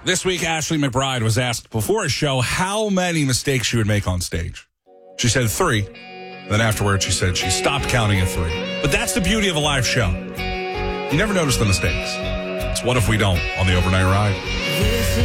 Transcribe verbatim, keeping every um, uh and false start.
This week, Ashley McBride was asked before a show how many mistakes she would make on stage. She said three. Then afterwards, she said she stopped counting at three. But that's the beauty of a live show. You never notice the mistakes. It's What If We Don't on the Overnight Ride.